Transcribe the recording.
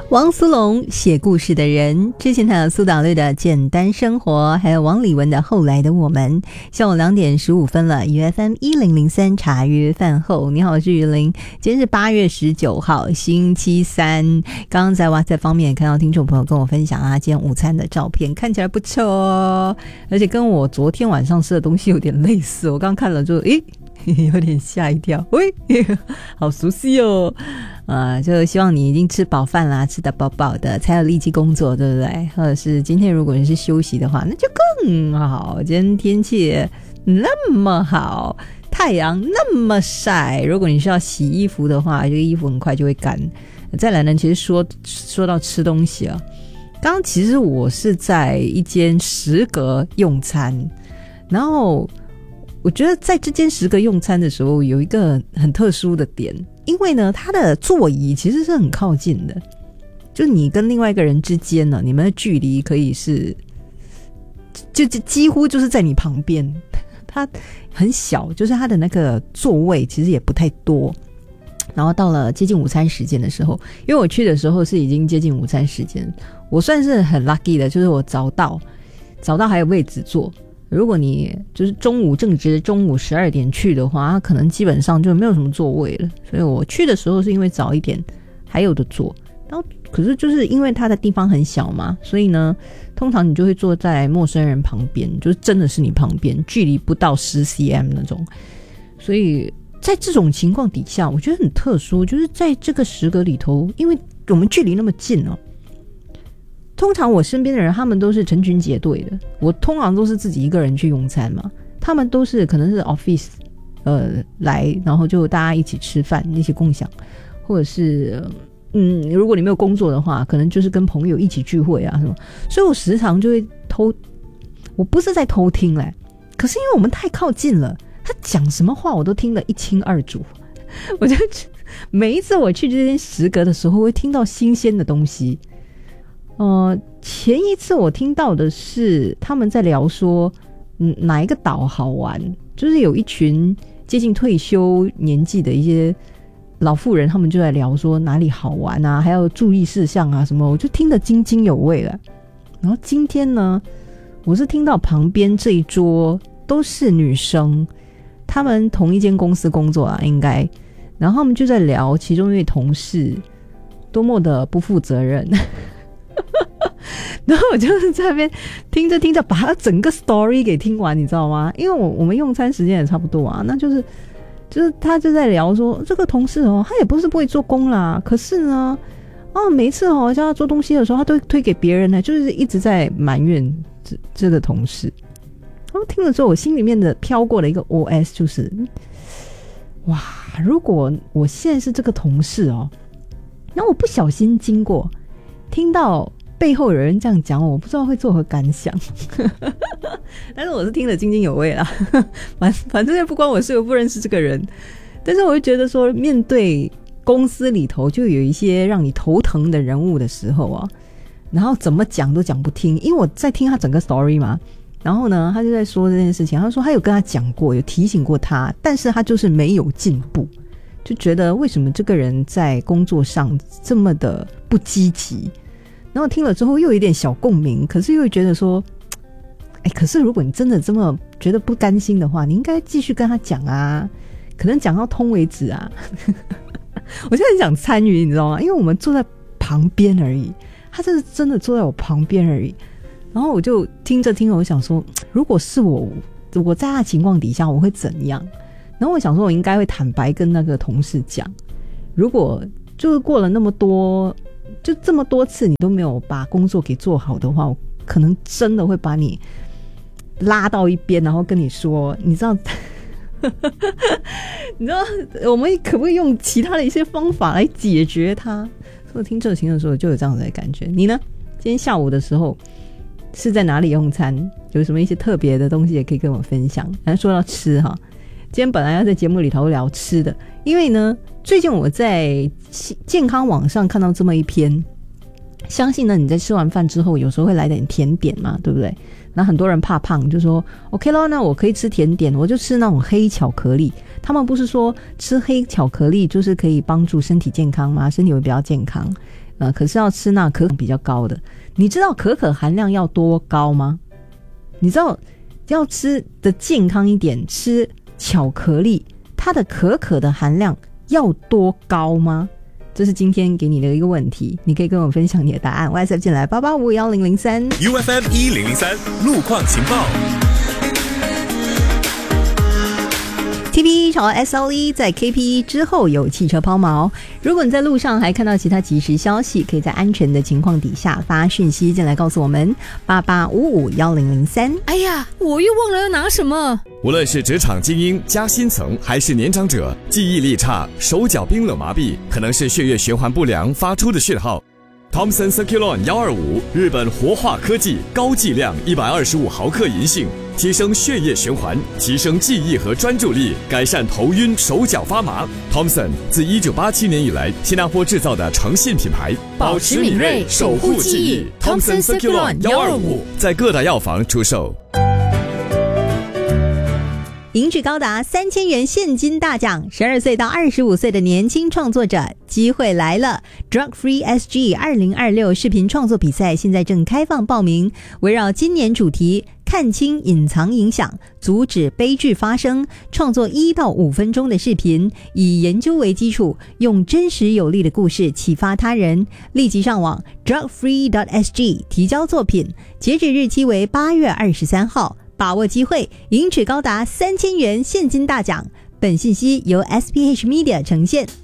王苏龙写故事的人，之前还有苏打绿的简单生活，还有王礼文的后来的我们。下午2点15分了，UFM 1003茶余饭后，你好，我是于林。今天是8月19号星期三。刚刚在 WhatsApp 方面看到听众朋友跟我分享今天午餐的照片，看起来不错哦，而且跟我昨天晚上吃的东西有点类似。我刚看了就有点吓一跳，喂，好熟悉哦。就希望你已经吃饱饭啦，吃得饱饱的，才有力气工作，对不对？或者是今天如果你是休息的话，那就更好。今天天气那么好，太阳那么晒，如果你需要洗衣服的话，这个衣服很快就会干。再来呢，其实说到吃东西啊，刚刚其实我是在一间食阁用餐，然后我觉得在这间食阁用餐的时候有一个很特殊的点，因为呢它的座椅其实是很靠近的，就你跟另外一个人之间呢，你们的距离可以是就几乎就是在你旁边，它很小，就是它的那个座位其实也不太多。然后到了接近午餐时间的时候，因为我去的时候是已经接近午餐时间，我算是很 lucky 的，就是我早到还有位置坐。如果你就是正值中午12点去的话，可能基本上就没有什么座位了。所以我去的时候是因为早一点还有的坐，然后可是就是因为它的地方很小嘛，所以呢通常你就会坐在陌生人旁边，就是真的是你旁边，距离不到10 cm 那种。所以在这种情况底下，我觉得很特殊，就是在这个食阁里头，因为我们距离那么近哦，通常我身边的人他们都是成群结队的，我通常都是自己一个人去用餐嘛，他们都是可能是 office 来，然后就大家一起吃饭，一起共享，或者是如果你没有工作的话，可能就是跟朋友一起聚会啊什么，所以我时常就会我不是在偷听嘞，可是因为我们太靠近了，他讲什么话我都听得一清二楚，我就每一次我去这间食阁的时候会听到新鲜的东西。前一次我听到的是他们在聊说哪一个岛好玩，就是有一群接近退休年纪的一些老妇人，他们就在聊说哪里好玩啊，还有注意事项啊什么，我就听得津津有味了。然后今天呢，我是听到旁边这一桌都是女生，他们同一间公司工作啊应该，然后他们就在聊其中一位同事多么的不负责任然后我就是在那边听着把他整个 story 给听完，你知道吗？因为我们用餐时间也差不多啊，那就是他就在聊说这个同事他也不是不会做工啦，可是呢每一次叫他做东西的时候他都会推给别人呢，就是一直在埋怨这个同事。然后听了之后我心里面的飘过的一个 OS 就是哇，如果我现在是这个同事然后我不小心经过听到背后有人这样讲我不知道会作何感想但是我是听得津津有味啦反正也不关我事，我不认识这个人，但是我就觉得说面对公司里头就有一些让你头疼的人物的时候然后怎么讲都讲不听，因为我在听他整个 story 嘛，然后呢他就在说这件事情，他说他有跟他讲过，有提醒过他，但是他就是没有进步，就觉得为什么这个人在工作上这么的不积极，然后听了之后又有点小共鸣，可是又觉得说可是如果你真的这么觉得不甘心的话，你应该继续跟他讲啊，可能讲到通为止啊我现在很想参与你知道吗，因为我们坐在旁边而已，他是真的坐在我旁边而已，然后我就听着我想说如果是我在他的情况底下我会怎样，然后我想说我应该会坦白跟那个同事讲，如果就是过了那么多就这么多次你都没有把工作给做好的话，我可能真的会把你拉到一边，然后跟你说你知道你知道我们可不可以用其他的一些方法来解决它。所以听这情的时候就有这样子的感觉。你呢？今天下午的时候是在哪里用餐？有什么一些特别的东西也可以跟我分享。说到吃今天本来要在节目里头聊吃的，因为呢最近我在健康网上看到这么一篇，相信呢你在吃完饭之后有时候会来点甜点嘛，对不对？那很多人怕胖就说 OK 咯，那我可以吃甜点，我就吃那种黑巧克力。他们不是说吃黑巧克力就是可以帮助身体健康吗？身体会比较健康。 可是要吃那可可比较高的。你知道可可含量要多高吗？你知道要吃的健康一点，吃巧克力，它的可可的含量要多高吗？这是今天给你的一个问题，你可以跟我分享你的答案。WhatsApp 进来88551003 UFM 1003路况情报。 TPE 朝 SLE 在 KPE 之后有汽车抛锚，如果你在路上还看到其他即时消息，可以在安全的情况底下发讯息进来告诉我们88551003。 哎呀，我又忘了要拿什么。 无论是职场精英、加薪层还是年长者，记忆力差、手脚冰冷麻痹，可能是血液循环不良发出的讯号。Thomson Circulon 125，日本活化科技，高剂量125毫克银杏，提升血液循环，提升记忆和专注力，改善头晕、手脚发麻。Thomson 自1987年以来，新加坡制造的诚信品牌， 保持敏锐，守护记忆。Thomson Circulon 125 在各大药房出售。 赢取高达3000元现金大奖，12岁到25岁的年轻创作者，机会来了 ！Drug Free SG 2026视频创作比赛现在正开放报名，围绕今年主题看清隐藏影响，阻止悲剧发生，创作1到5分钟的视频，以研究为基础，用真实有力的故事启发他人。立即上网 drugfree.sg 提交作品，截止日期为8月23号。把握机会，赢取高达3000元现金大奖。本信息由 SPH Media 呈现。